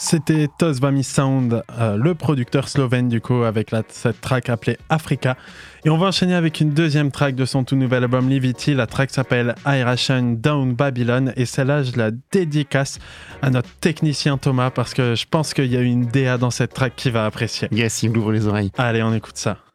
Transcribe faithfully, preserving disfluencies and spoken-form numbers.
C'était Tozvami Sound, euh, le producteur slovène du coup, avec la, cette track appelée Africa. Et on va enchaîner avec une deuxième track de son tout nouvel album Livity. La track s'appelle Iration Down Babylon et celle-là, je la dédicace à notre technicien Thomas parce que je pense qu'il y a une D A dans cette track qu'il va apprécier. Yes, il m'ouvre les oreilles. Allez, on écoute ça.